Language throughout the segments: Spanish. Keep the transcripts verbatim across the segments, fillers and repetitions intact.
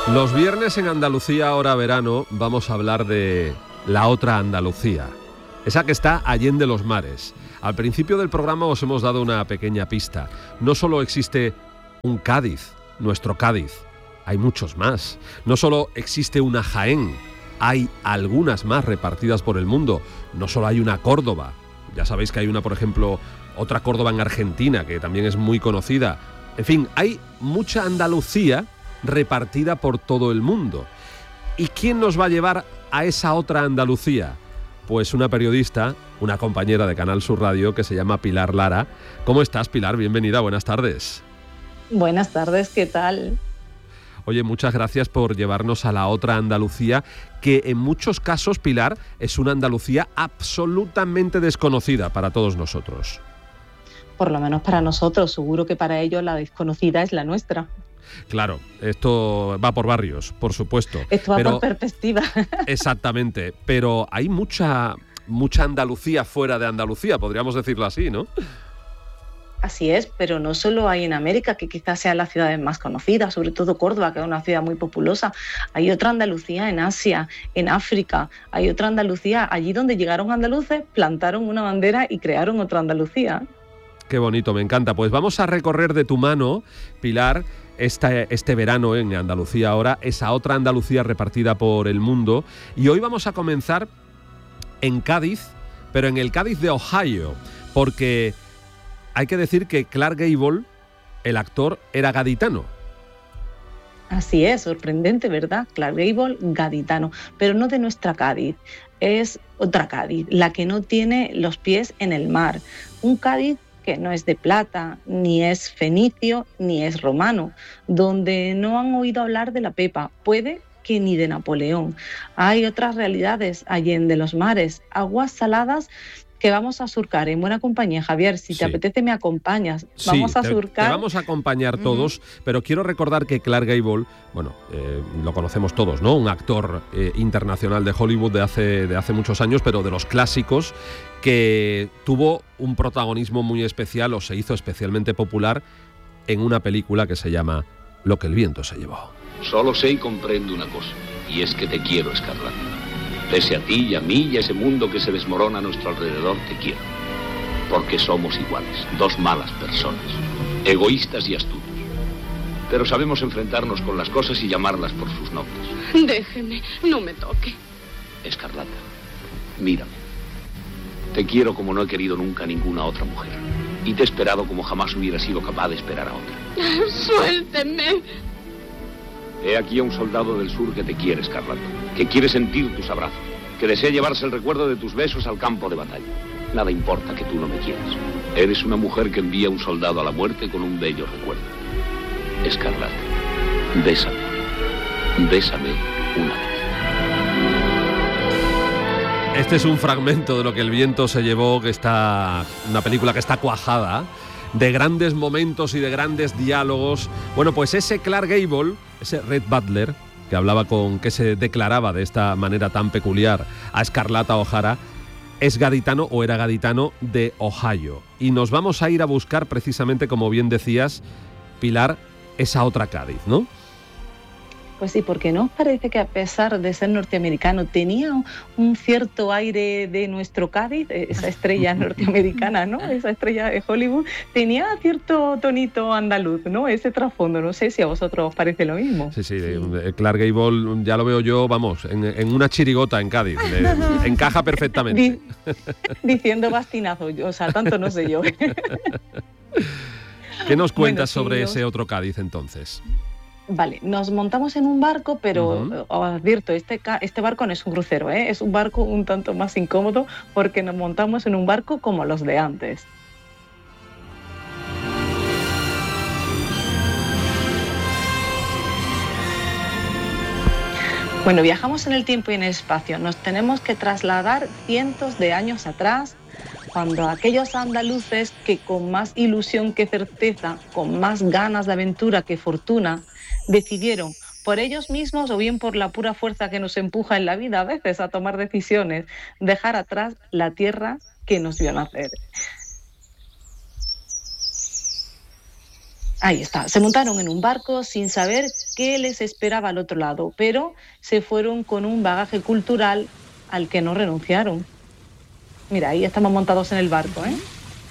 Los viernes en Andalucía, ahora verano, vamos a hablar de la otra Andalucía, esa que está allende los mares. Al principio del programa os hemos dado una pequeña pista. No solo existe un Cádiz, nuestro Cádiz, hay muchos más. No solo existe una Jaén, hay algunas más repartidas por el mundo. No solo hay una Córdoba, ya sabéis que hay una, por ejemplo, otra Córdoba en Argentina, que también es muy conocida. En fin, hay mucha Andalucía repartida por todo el mundo. ¿Y quién nos va a llevar a esa otra Andalucía? Pues una periodista, una compañera de Canal Sur Radio que se llama Pilar Lara. ¿Cómo estás, Pilar? Bienvenida, buenas tardes. Buenas tardes, ¿qué tal? Oye, muchas gracias por llevarnos a la otra Andalucía, que en muchos casos, Pilar, es una Andalucía absolutamente desconocida para todos nosotros. Por lo menos para nosotros, seguro que para ellos la desconocida es la nuestra. Claro, esto va por barrios, por supuesto. Esto va pero, por perspectiva. Exactamente, pero hay mucha, mucha Andalucía fuera de Andalucía, podríamos decirlo así, ¿no? Así es, pero no solo hay en América, que quizás sean las ciudades más conocidas, sobre todo Córdoba, que es una ciudad muy populosa. Hay otra Andalucía en Asia, en África. Hay otra Andalucía allí donde llegaron andaluces, plantaron una bandera y crearon otra Andalucía. Qué bonito, me encanta. Pues vamos a recorrer de tu mano, Pilar, Este, este verano en Andalucía ahora, esa otra Andalucía repartida por el mundo. Y hoy vamos a comenzar en Cádiz, pero en el Cádiz de Ohio, porque hay que decir que Clark Gable, el actor, era gaditano. Así es, sorprendente, ¿verdad? Clark Gable, gaditano, pero no de nuestra Cádiz, es otra Cádiz, la que no tiene los pies en el mar. Un Cádiz que no es de plata, ni es fenicio, ni es romano, donde no han oído hablar de la Pepa, puede que ni de Napoleón. Hay otras realidades allende los mares, aguas saladas que vamos a surcar en buena compañía. Javier, si te sí. apetece me acompañas. Vamos sí, a te, surcar. Te vamos a acompañar todos, uh-huh. pero quiero recordar que Clark Gable, bueno, eh, lo conocemos todos, ¿no? Un actor eh, internacional de Hollywood de hace, de hace muchos años, pero de los clásicos, que tuvo un protagonismo muy especial o se hizo especialmente popular en una película que se llama Lo que el viento se llevó. Solo sé y comprendo una cosa, y es que te quiero, Escarlata. Pese a ti y a mí y a ese mundo que se desmorona a nuestro alrededor, te quiero. Porque somos iguales, dos malas personas, egoístas y astutos. Pero sabemos enfrentarnos con las cosas y llamarlas por sus nombres. Déjeme, no me toque. Escarlata, mírame. Te quiero como no he querido nunca a ninguna otra mujer. Y te he esperado como jamás hubiera sido capaz de esperar a otra. Suélteme. He aquí a un soldado del sur que te quiere, Escarlata, que quiere sentir tus abrazos, que desea llevarse el recuerdo de tus besos al campo de batalla. Nada importa que tú no me quieras. Eres una mujer que envía a un soldado a la muerte con un bello recuerdo. Escarlata, bésame, bésame una vez. Este es un fragmento de Lo que el viento se llevó, que está una película que está cuajada de grandes momentos y de grandes diálogos. Bueno, pues ese Clark Gable, ese Red Butler, que hablaba con, que se declaraba de esta manera tan peculiar a Scarlata O'Hara, es gaditano o era gaditano de Ohio. Y nos vamos a ir a buscar precisamente, como bien decías, Pilar, esa otra Cádiz, ¿no? Pues sí, porque ¿no os parece que a pesar de ser norteamericano tenía un cierto aire de nuestro Cádiz, esa estrella norteamericana, ¿no? Esa estrella de Hollywood, tenía cierto tonito andaluz, ¿no? Ese trasfondo, no sé si a vosotros os parece lo mismo. Sí, sí, sí. Clark Gable ya lo veo yo, vamos, en, en una chirigota en Cádiz, le, encaja perfectamente. Diciendo bastinazo, o sea, tanto no sé yo. ¿Qué nos cuentas bueno, sobre sí, ese otro Cádiz entonces? Vale, nos montamos en un barco, pero uh-huh. os advierto, este, este barco no es un crucero, ¿eh? Es un barco un tanto más incómodo porque nos montamos en un barco como los de antes. Bueno, viajamos en el tiempo y en el espacio, nos tenemos que trasladar cientos de años atrás, cuando aquellos andaluces que con más ilusión que certeza, con más ganas de aventura que fortuna, decidieron por ellos mismos o bien por la pura fuerza que nos empuja en la vida a veces a tomar decisiones, dejar atrás la tierra que nos vio nacer. Ahí está, se montaron en un barco sin saber qué les esperaba al otro lado, pero se fueron con un bagaje cultural al que no renunciaron. Mira, ahí estamos montados en el barco, ¿eh?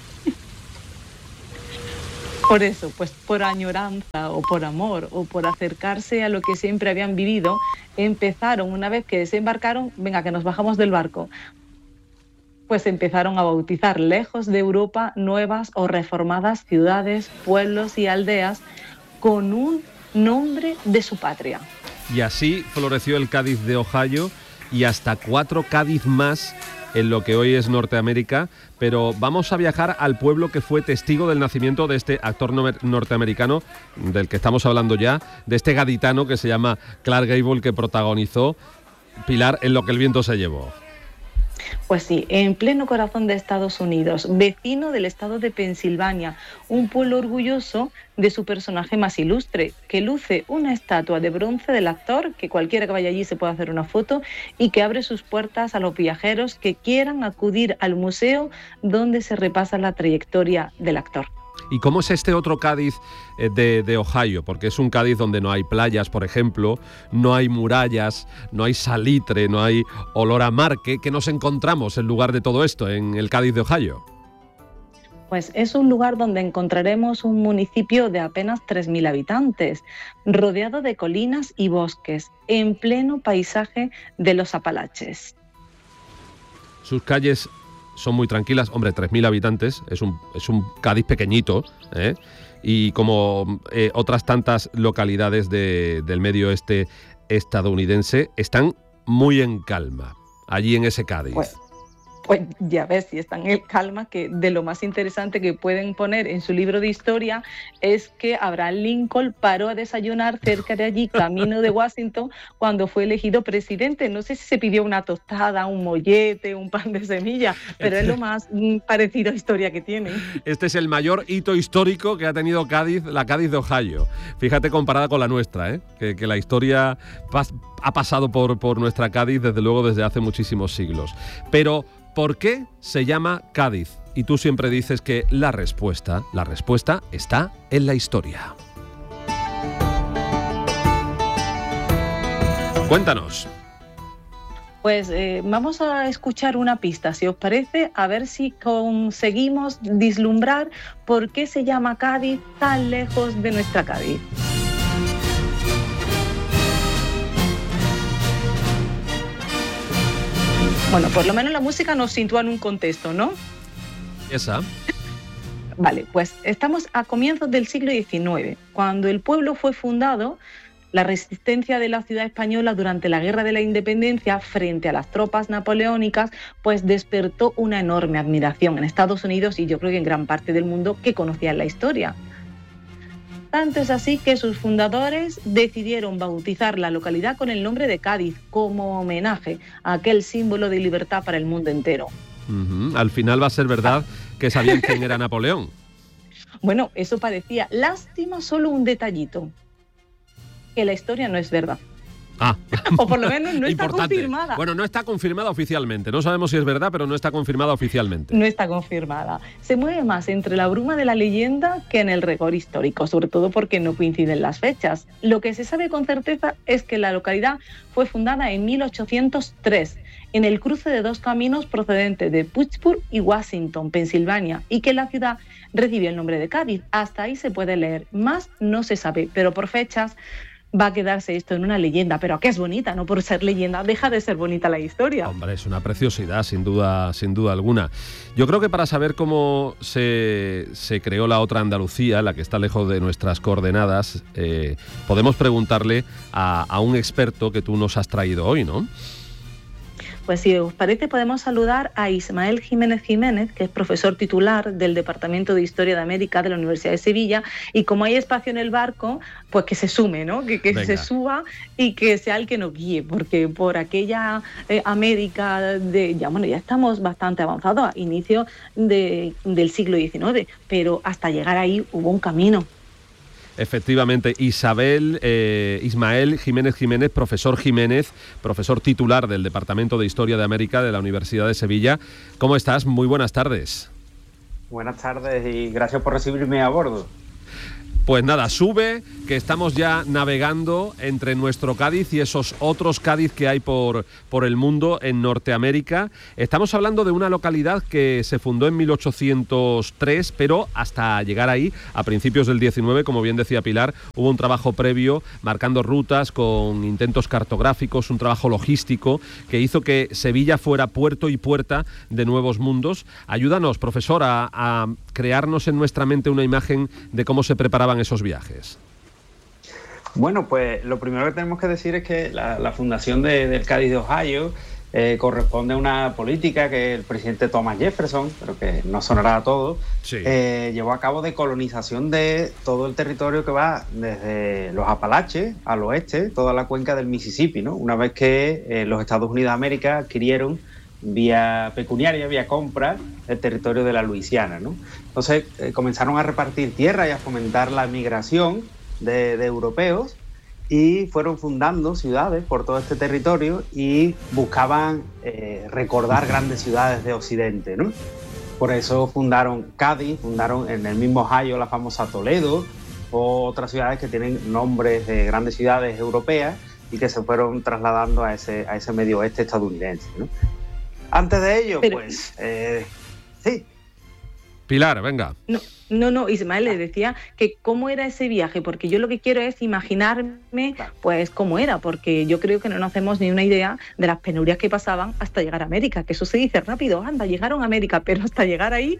Por eso, pues por añoranza o por amor o por acercarse a lo que siempre habían vivido, empezaron, una vez que desembarcaron, venga, que nos bajamos del barco, pues empezaron a bautizar lejos de Europa nuevas o reformadas ciudades, pueblos y aldeas con un nombre de su patria. Y así floreció el Cádiz de Ohio y hasta cuatro Cádiz más en lo que hoy es Norteamérica, pero vamos a viajar al pueblo que fue testigo del nacimiento de este actor norteamericano, del que estamos hablando ya, de este gaditano que se llama Clark Gable, que protagonizó Pilar en Lo que el viento se llevó. Pues sí, en pleno corazón de Estados Unidos, vecino del estado de Pensilvania, un pueblo orgulloso de su personaje más ilustre, que luce una estatua de bronce del actor, que cualquiera que vaya allí se puede hacer una foto, y que abre sus puertas a los viajeros que quieran acudir al museo donde se repasa la trayectoria del actor. ¿Y cómo es este otro Cádiz de, de Ohio? Porque es un Cádiz donde no hay playas, por ejemplo, no hay murallas, no hay salitre, no hay olor a mar. ¿Qué, qué nos encontramos en lugar de todo esto en el Cádiz de Ohio? Pues es un lugar donde encontraremos un municipio de apenas tres mil habitantes, rodeado de colinas y bosques, en pleno paisaje de los Apalaches. Sus calles son muy tranquilas, hombre, tres mil habitantes, es un, es un Cádiz pequeñito, ¿eh? Y como eh, otras tantas localidades de, del medio oeste estadounidense, están muy en calma, allí en ese Cádiz. Pues, pues ya ves, si están en calma, que de lo más interesante que pueden poner en su libro de historia es que Abraham Lincoln paró a desayunar cerca de allí, camino de Washington, cuando fue elegido presidente. No sé si se pidió una tostada, un mollete, un pan de semilla, pero es lo más mm, parecido a historia que tienen. Este es el mayor hito histórico que ha tenido Cádiz, la Cádiz de Ohio. Fíjate, comparada con la nuestra, ¿eh? que, que la historia pas- ha pasado por, por nuestra Cádiz, desde luego, desde hace muchísimos siglos. Pero ¿por qué se llama Cádiz? Y tú siempre dices que la respuesta, la respuesta está en la historia. Cuéntanos. Pues eh, vamos a escuchar una pista, si os parece, a ver si conseguimos vislumbrar por qué se llama Cádiz tan lejos de nuestra Cádiz. Bueno, por lo menos la música nos sitúa en un contexto, ¿no? Esa. Vale, pues estamos a comienzos del siglo diecinueve. Cuando el pueblo fue fundado, la resistencia de la ciudad española durante la Guerra de la Independencia frente a las tropas napoleónicas, pues despertó una enorme admiración en Estados Unidos y yo creo que en gran parte del mundo que conocían la historia. Tanto es así que sus fundadores decidieron bautizar la localidad con el nombre de Cádiz, como homenaje a aquel símbolo de libertad para el mundo entero. Uh-huh. Al final va a ser verdad que sabían quién era Napoleón. Bueno, eso parecía. Lástima, solo un detallito, que la historia no es verdad. Ah, o por lo menos no está importante. confirmada. Bueno, no está confirmada oficialmente. No sabemos si es verdad, pero no está confirmada oficialmente. No está confirmada. Se mueve más entre la bruma de la leyenda que en el rigor histórico, sobre todo porque no coinciden las fechas. Lo que se sabe con certeza es que la localidad fue fundada en mil ochocientos tres, en el cruce de dos caminos procedentes de Pittsburgh y Washington, Pensilvania, y que la ciudad recibió el nombre de Cádiz. Hasta ahí se puede leer. Más no se sabe, pero por fechas va a quedarse esto en una leyenda, pero que es bonita, no por ser leyenda deja de ser bonita la historia. Hombre, es una preciosidad, sin duda, sin duda alguna. Yo creo que para saber cómo se, se creó la otra Andalucía, la que está lejos de nuestras coordenadas, eh, podemos preguntarle a, a un experto que tú nos has traído hoy, ¿no? Pues si os parece, podemos saludar a Ismael Jiménez Jiménez, que es profesor titular del Departamento de Historia de América de la Universidad de Sevilla, y como hay espacio en el barco, pues que se sume, ¿no? Que, que se suba y que sea el que nos guíe, porque por aquella eh, América de ya bueno ya estamos bastante avanzados a inicio de, del siglo diecinueve, pero hasta llegar ahí hubo un camino. Efectivamente, Isabel, eh, Ismael Jiménez Jiménez, profesor Jiménez, profesor titular del Departamento de Historia de América de la Universidad de Sevilla. ¿Cómo estás? Muy buenas tardes. Buenas tardes y gracias por recibirme a bordo. Pues nada, sube, que estamos ya navegando entre nuestro Cádiz y esos otros Cádiz que hay por, por el mundo en Norteamérica. Estamos hablando de una localidad que se fundó en mil ochocientos tres, pero hasta llegar ahí, a principios del diecinueve, como bien decía Pilar, hubo un trabajo previo marcando rutas con intentos cartográficos, un trabajo logístico que hizo que Sevilla fuera puerto y puerta de nuevos mundos. Ayúdanos, profesor, a, a crearnos en nuestra mente una imagen de cómo se preparaban esos viajes. Bueno, pues lo primero que tenemos que decir es que la, la fundación de, del Cádiz de Ohio eh, corresponde a una política que el presidente Thomas Jefferson, pero que no sonará a todos, sí. eh, llevó a cabo de colonización de todo el territorio que va desde los Apalaches al oeste, toda la cuenca del Mississippi, ¿no? Una vez que eh, los Estados Unidos de América adquirieron vía pecuniaria, vía compra, el territorio de la Luisiana, ¿no? Entonces eh, comenzaron a repartir tierra y a fomentar la migración de, de europeos y fueron fundando ciudades por todo este territorio y buscaban eh, recordar grandes ciudades de Occidente, ¿no? Por eso fundaron Cádiz, fundaron en el mismo Ohio la famosa Toledo o otras ciudades que tienen nombres de grandes ciudades europeas y que se fueron trasladando a ese, a ese medio oeste estadounidense, ¿no? Antes de ello, Pero, pues, eh, sí. Pilar, venga. No, no, no, Ismael le decía que cómo era ese viaje, porque yo lo que quiero es imaginarme, pues, cómo era, porque yo creo que no nos hacemos ni una idea de las penurias que pasaban hasta llegar a América, que eso se dice rápido, anda, llegaron a América, pero hasta llegar ahí...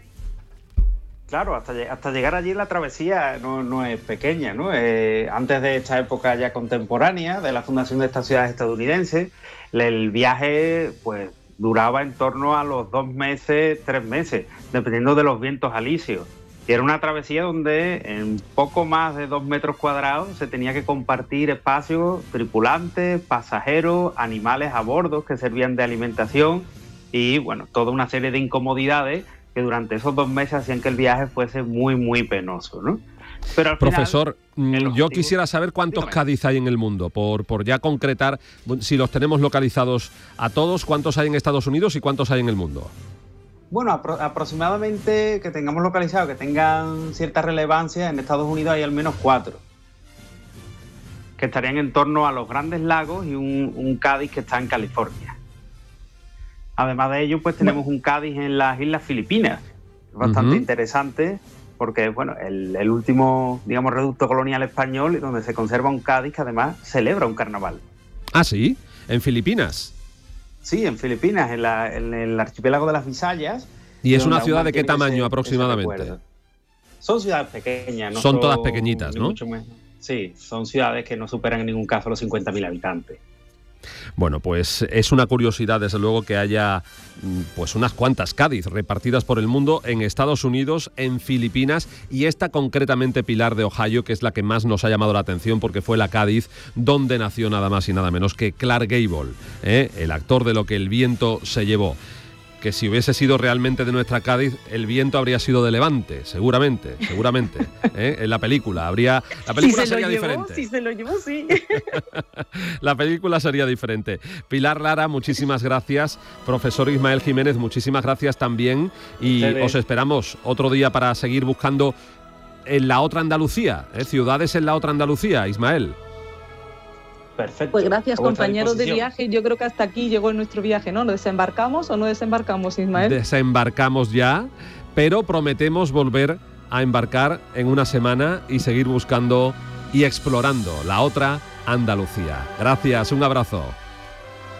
Claro, hasta, hasta llegar allí la travesía no, no es pequeña, ¿no? Eh, antes de esta época ya contemporánea, de la fundación de estas ciudades estadounidenses, el viaje, pues, duraba en torno a los dos meses, tres meses, dependiendo de los vientos alisios. Y era una travesía donde en poco más de dos metros cuadrados se tenía que compartir espacios, tripulantes, pasajeros, animales a bordo que servían de alimentación y, bueno, toda una serie de incomodidades que durante esos dos meses hacían que el viaje fuese muy, muy penoso, ¿no? Pero al Profesor, final, yo objetivo... quisiera saber cuántos Dígame. Cádiz hay en el mundo, por, por ya concretar, si los tenemos localizados a todos, cuántos hay en Estados Unidos y cuántos hay en el mundo. Bueno, apro- aproximadamente que tengamos localizados, que tengan cierta relevancia, en Estados Unidos hay al menos cuatro, que estarían en torno a los Grandes Lagos y un, un Cádiz que está en California. Además de ello, pues tenemos bueno. un Cádiz en las Islas Filipinas, bastante uh-huh. interesante, porque bueno, el, el último, digamos, reducto colonial español, donde se conserva un Cádiz que además celebra un carnaval. ¿Ah, sí? ¿En Filipinas? Sí, en Filipinas, en, la, en el archipiélago de las Visayas. ¿Y es una ciudad de qué tamaño ese, aproximadamente? Ese son ciudades pequeñas. No son, son todas pequeñitas, ¿no? Mucho menos. Sí, son ciudades que no superan en ningún caso los cincuenta mil habitantes. Bueno, pues es una curiosidad, desde luego, que haya pues unas cuantas Cádiz repartidas por el mundo, en Estados Unidos, en Filipinas, y esta concretamente, Pilar, de Ohio, que es la que más nos ha llamado la atención porque fue la Cádiz donde nació nada más y nada menos que Clark Gable, ¿eh? el actor de Lo que el viento se llevó. Que si hubiese sido realmente de nuestra Cádiz, el viento habría sido de Levante, seguramente, seguramente, ¿eh? en la película. Habría, la película si sería se lo llevó, diferente. Si se lo llevó, sí. La película sería diferente. Pilar Lara, muchísimas gracias. Profesor Ismael Jiménez, muchísimas gracias también. Y os esperamos otro día para seguir buscando en la otra Andalucía, ¿eh? ciudades en la otra Andalucía, Ismael. Perfecto. Pues gracias, compañeros de viaje. Yo creo que hasta aquí llegó nuestro viaje, ¿no? ¿Desembarcamos o no desembarcamos, Ismael? Desembarcamos ya, pero prometemos volver a embarcar en una semana y seguir buscando y explorando la otra Andalucía. Gracias, un abrazo.